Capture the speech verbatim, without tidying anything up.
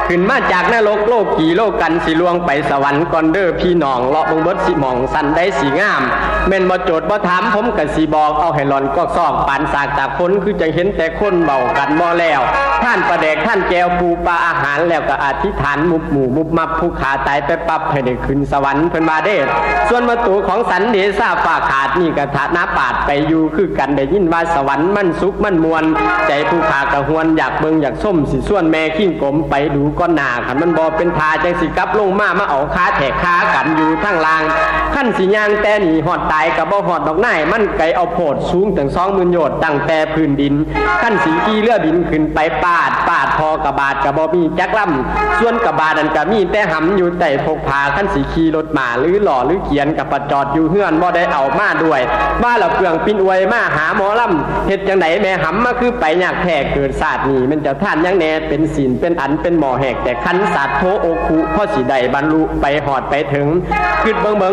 ขึ้นมาจากนรกโลกกี่โลกกันสิลวงไปสวรรค์ก่อนเด้อพี่น้องเลาะบงเบิดสิมองสันได้สีงามแม่นบ่โจทย์บ่ถามผมก็สิบอกเอาให้หลอนก็ซอกปานสากจากคนคือจังเห็นแต่คนเบากันบ่แล้วท่านประแดกท่านแก้วปูปลาอาหารแล้วก็อธิษฐานมุบหมู่มุบมับผู้ขาตายไปปั๊บให้ได้ขึ้นสวรรค์เพิ่นว่าเด้ส่วนประตูของสันเดชาฟ้าขาดนี่ก็ฐานะปาดไปอยู่คือกันได้ยินว่าสวรรค์มันสุขมันมวลใจผู้ขากระหวนอยากเบิ่งอยากส้มสิส่วนแม่ขิ้งกลมไปดูก้อนหน้าคันมันบ่เป็นทาจังสิกลับลงมามาเอาขาแทกขากันอยู่ทั้งล่างขั้นสิย่างแต่หนีหอดตายกับบ่หอดดอกไม้มันไกลเอาโพดสูงถึงสองหมื่นโยชน์ตั้งแต่พื้นดินขั้นสีขี่เรือบินขึ้นไปปาดปาดพอกระบาดกับบ่มีจักล่ำส่วนกระบาดนั่นก็มีแต่หำอยู่แต่พกพาขั้นสีขี่รถมาหรือหล่อหรือเขียนกับประจอดอยู่เฮือนบ่ได้เอามาด้วยบ้าละเปลืองปินอวยมาหาหมอลำเฮ็ดจังไดแม่หำมาคือไปยากแท้เกิดศาสตร์นี่มันจะท่านยังแน่เป็นศีลเป็นอันเป็นหมอแหกแต่คันศาสตร์โทโอคุพ่อสิได้บรรลุไปหอดไปถึงคิดเบิ่ง